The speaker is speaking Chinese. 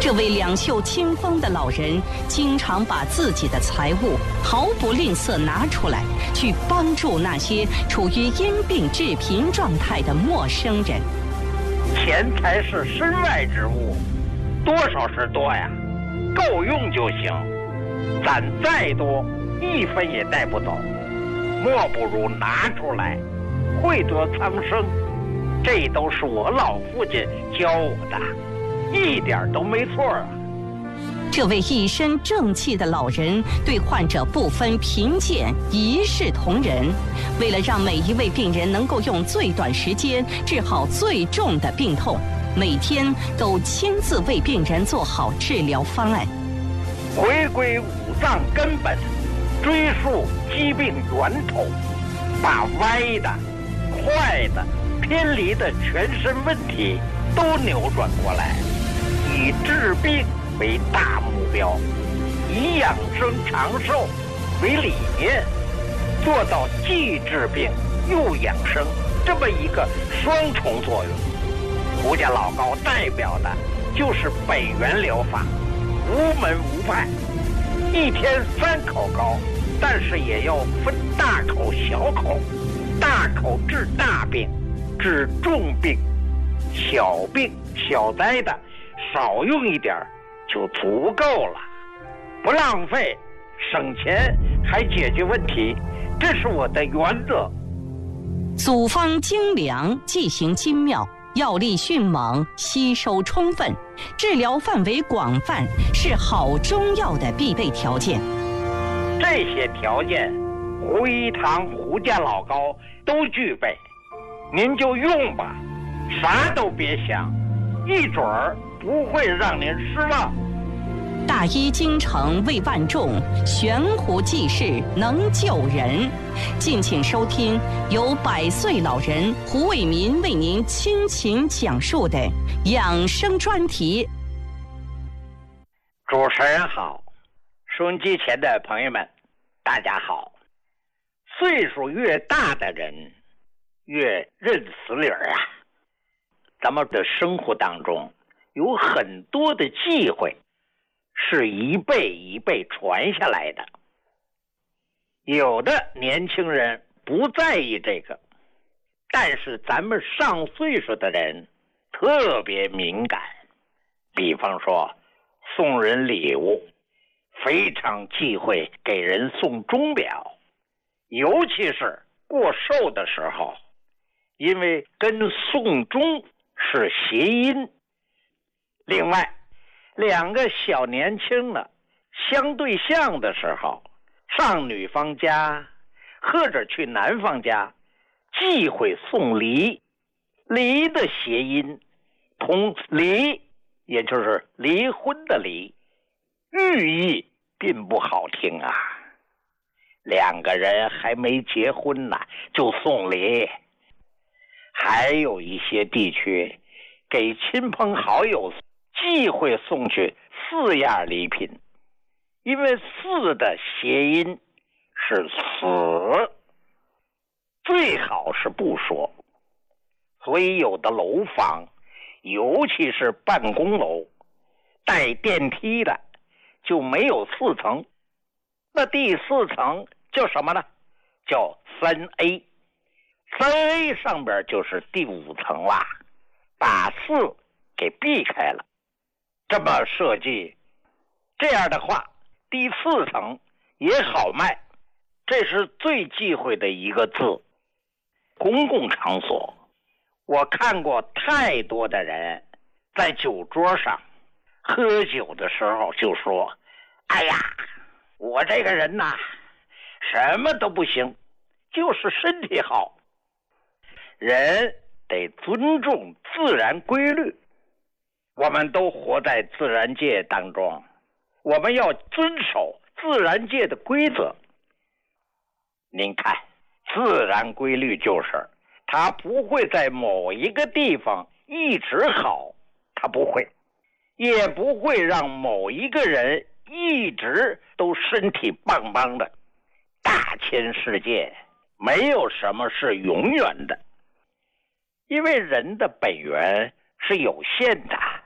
这位两袖清风的老人，经常把自己的财物毫不吝啬拿出来，去帮助那些处于因病致贫状态的陌生人。 钱财是身外之物，多少是多呀，够用就行。攒再多，一分也带不走，莫不如拿出来，惠泽苍生。这都是我老父亲教我的，一点都没错啊。 这位一身正气的老人对患者不分贫贱，一视同仁。为了让每一位病人能够用最短时间治好最重的病痛，每天都亲自为病人做好治疗方案。 回归五脏根本，追溯疾病源头，把歪的、坏的、偏离的全身问题都扭转过来，以治病为大目标，以养生长寿为理念，做到既治病又养生这么一个双重作用。胡家老高代表的就是北元疗法，无门无派，一天3口高，但是也要分大口小口，大口治大病，治重病，小病小灾的少用一点就足够了，不浪费，省钱还解决问题，这是我的原则。 组方精良，剂型精妙，药力迅猛，吸收充分，治疗范围广泛，是好中药的必备条件。 这些条件，胡一堂、胡家老高都具备，您就用吧，啥都别想，一准儿不会让您失望。 大医精诚为万众，悬壶济世能救人。敬请收听由100岁老人胡伟民为您倾情讲述的养生专题。 主持人好，收音机前的朋友们，大家好。岁数越大的人越认死理儿啊。咱们的生活当中有很多的忌讳是一辈一辈传下来的，有的年轻人不在意这个，但是咱们上岁数的人特别敏感。比方说送人礼物，非常忌讳给人送钟表，尤其是过寿的时候，因为跟送钟是谐音。另外2个小年轻的相对象的时候，上女方家或者去男方家，忌讳送梨。梨的谐音同离，也就是离婚的离，寓意并不好听啊。2个人还没结婚呢就送梨。还有一些地区给亲朋好友忌讳送去4样礼品，因为4的谐音是死，最好是不说。所以有的楼房，尤其是办公楼带电梯的就没有4层，那第4层叫什么呢？叫3A。 3A 上边就是第5层啦，把4给避开了。这么设计，这样的话第4层也好卖，这是最忌讳的一个字。公共场所，我看过太多的人在酒桌上喝酒的时候就说，哎呀，我这个人呐，什么都不行，就是身体好。人得尊重自然规律，我们都活在自然界当中，我们要遵守自然界的规则。您看，自然规律就是它不会在某一个地方一直好，它不会，也不会让某一个人一直都身体棒棒的。大千世界没有什么是永远的，因为人的本源是有限的，